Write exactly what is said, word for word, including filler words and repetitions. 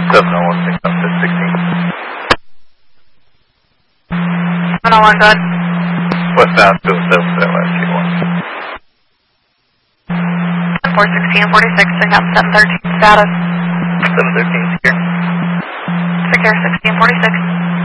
seven oh one, six sixteen. seven oh one, good. Westbound two oh seven, seven last Q one. four sixteen forty-six, pick up seven thirteen status. seven thirteen, secure. Secure sixteen forty-six.